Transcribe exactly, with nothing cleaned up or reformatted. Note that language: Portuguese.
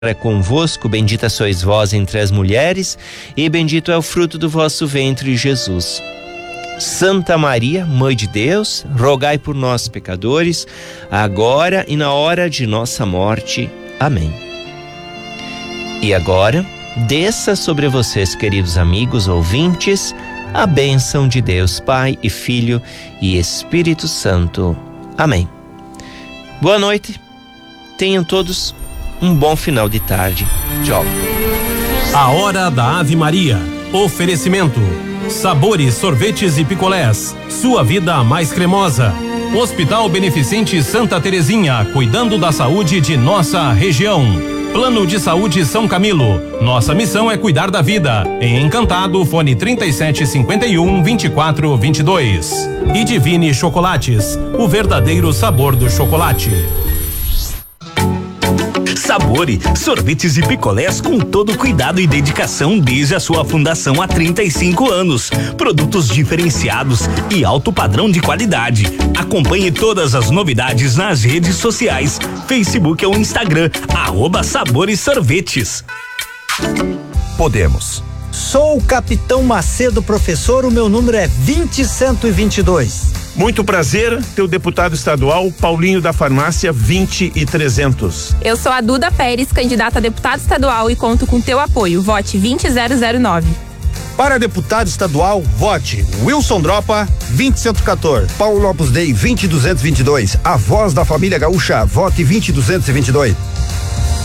é convosco, bendita sois vós entre as mulheres, e bendito é o fruto do vosso ventre, Jesus. Santa Maria, Mãe de Deus, rogai por nós, pecadores, agora e na hora de nossa morte. Amém. E agora, desça sobre vocês, queridos amigos ouvintes, a bênção de Deus Pai e Filho e Espírito Santo. Amém. Boa noite. Tenham todos um bom final de tarde. Tchau. A hora da Ave Maria. Oferecimento: sabores, sorvetes e picolés. Sua vida mais cremosa. Hospital Beneficente Santa Terezinha, cuidando da saúde de nossa região. Plano de Saúde São Camilo. Nossa missão é cuidar da vida. Em Encantado, fone trinta e sete, cinquenta e um, vinte e quatro, vinte e dois. E Divine Chocolates, o verdadeiro sabor do chocolate. Sabore, sorvetes e picolés com todo cuidado e dedicação desde a sua fundação há trinta e cinco anos. Produtos diferenciados e alto padrão de qualidade. Acompanhe todas as novidades nas redes sociais, Facebook ou Instagram, arroba Sabores Sorvetes. Podemos. Sou o Capitão Macedo, professor, o meu número é vinte cento e vinte e dois. Muito prazer, teu deputado estadual Paulinho da Farmácia vinte e trezentos. Eu sou a Duda Pérez, candidata a deputado estadual e conto com teu apoio. Vote vinte zero zero nove. Para deputado estadual, vote Wilson Dropa, vinte cento e quatorze. Paulo Opus Dei, vinte duzentos e vinte e dois. A voz da família gaúcha, vote vinte duzentos e vinte e dois.